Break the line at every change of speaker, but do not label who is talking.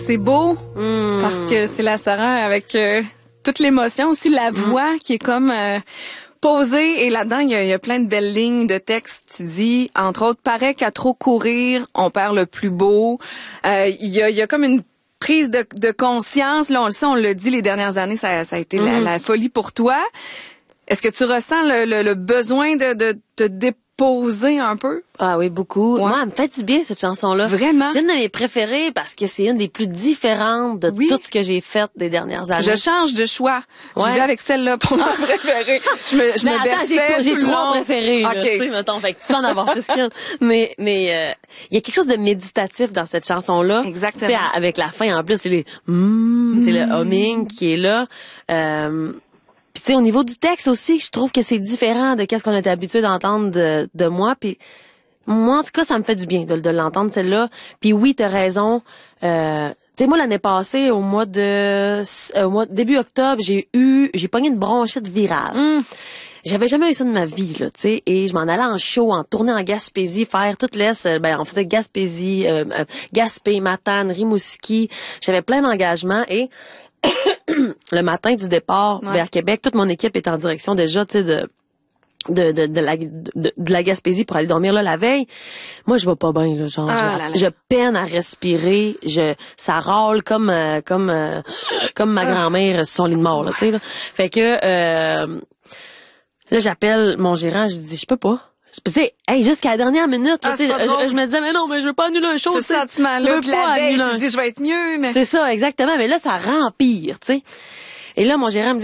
c'est beau parce que c'est la Sarah avec toute l'émotion, aussi la voix qui est comme posée. Et là-dedans, il y a plein de belles lignes de texte. Tu dis, entre autres, paraît qu'à trop courir, on perd le plus beau. Il y a comme une prise de conscience. Là, on le sait, on l'a dit les dernières années, ça a été la folie pour toi. Est-ce que tu ressens le besoin de te déposer un peu?
Ah oui, beaucoup. Ouais. Moi, elle me fait du bien, cette chanson-là.
Vraiment?
C'est une de mes préférées parce que c'est une des plus différentes de tout ce que j'ai fait des dernières années.
Je change de choix. Ouais. Je vais avec celle-là pour ma préférée. Je me berçais
j'ai trois préférées.
OK.
Tu sais, mettons, fait que tu peux en avoir plus qu'une. Mais il y a quelque chose de méditatif dans cette chanson-là.
Exactement.
Tu sais, avec la fin, en plus, c'est c'est le humming qui est là. Puis tu sais, au niveau du texte aussi, je trouve que c'est différent de qu'est-ce qu'on était habitué d'entendre de moi. Puis moi, en tout cas, ça me fait du bien de l'entendre, celle-là. Puis oui, t'as raison. Tu sais, moi, l'année passée, au mois début octobre, j'ai pogné une bronchite virale. J'avais jamais eu ça de ma vie, là, tu sais. Et je m'en allais en show, en tournée en Gaspésie, faire toute l'Est. On faisait Gaspésie, Gaspé, Matane, Rimouski. J'avais plein d'engagements et le matin du départ vers Québec, toute mon équipe est en direction déjà, tu sais, de la Gaspésie pour aller dormir là la veille. Moi, je vais pas bien, là, genre je peine à respirer, ça râle comme ma grand-mère sur son lit de mort, là, tu sais là. Fait que là j'appelle mon gérant, je dis je peux pas. Tu sais, jusqu'à la dernière minute, tu sais, je me disais mais non, mais je veux pas annuler un show,
ce sentiment-là que la veille, tu dis je vais être mieux, mais
c'est ça exactement, mais là ça rempire, tu sais. Et là mon gérant me dit